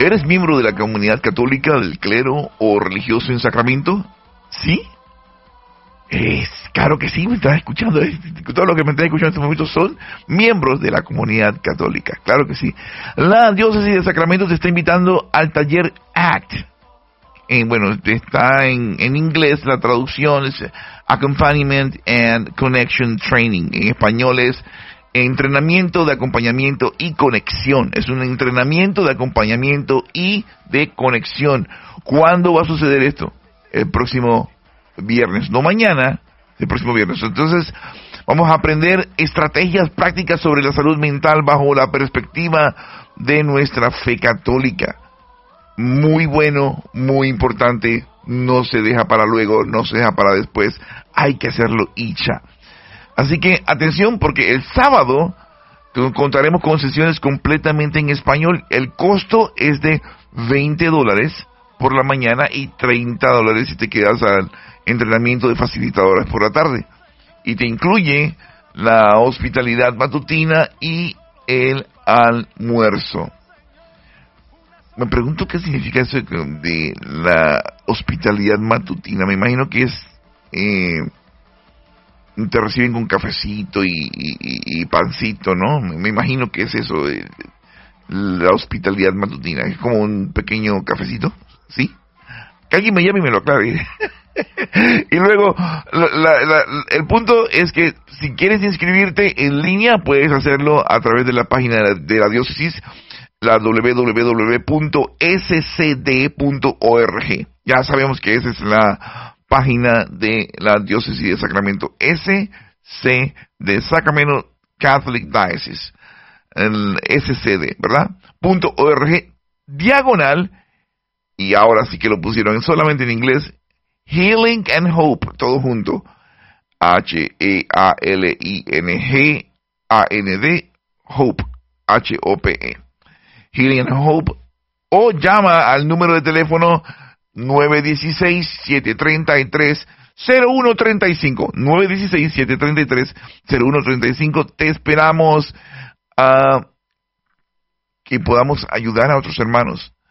¿Eres miembro de la comunidad católica, del clero o religioso en Sacramento? ¿Sí? Claro que sí, me estás escuchando. Todo lo que me estás escuchando en este momento son miembros de la comunidad católica. Claro que sí. La diócesis de Sacramento te está invitando al taller ACT. Bueno, está en inglés, la traducción es Accompaniment and Connection Training. En español es entrenamiento de acompañamiento y conexión. Es un entrenamiento de acompañamiento y de conexión. ¿Cuándo va a suceder esto? El próximo viernes, no mañana, el próximo viernes. Entonces, vamos a aprender estrategias prácticas sobre la salud mental bajo la perspectiva de nuestra fe católica. Muy bueno, muy importante, no se deja para luego, no se deja para después, hay que hacerlo y ya. Así que atención, porque el sábado contaremos con sesiones completamente en español. El costo es de $20 por la mañana y $30 si te quedas al entrenamiento de facilitadoras por la tarde. Y te incluye la hospitalidad matutina y el almuerzo. Me pregunto qué significa eso de la hospitalidad matutina. Me imagino que es... te reciben con cafecito y pancito, ¿no? Me imagino que es eso, la hospitalidad matutina. Es como un pequeño cafecito, ¿sí? Que alguien me llame y me lo aclare. Y luego, el punto es que si quieres inscribirte en línea, puedes hacerlo a través de la página de la diócesis, la www.scd.org. Ya sabemos que esa es la página de la diócesis de Sacramento, SC de Sacramento Catholic Diocese, el SCD, ¿verdad? .org, diagonal, y ahora sí que lo pusieron solamente en inglés, Healing and Hope, todo junto, HEALING Hope, HOPE, Healing and Hope, o llama al número de teléfono 916-733-0135, 916-733-0135. Te esperamos que podamos ayudar a otros hermanos